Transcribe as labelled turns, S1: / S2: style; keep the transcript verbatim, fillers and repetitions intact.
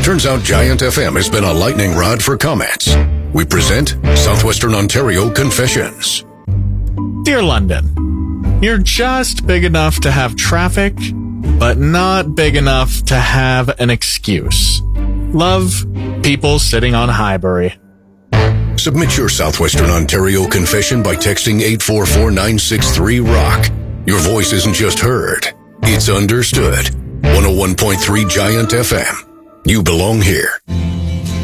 S1: Turns out Giant F M has been a lightning rod for comments. We present Southwestern Ontario Confessions.
S2: Dear London, you're just big enough to have traffic, but not big enough to have an excuse. Love, people sitting on Highbury.
S1: Submit your Southwestern Ontario confession by texting eight four four nine six three ROCK. Your voice isn't just heard, it's understood. one oh one point three Giant F M. You belong here.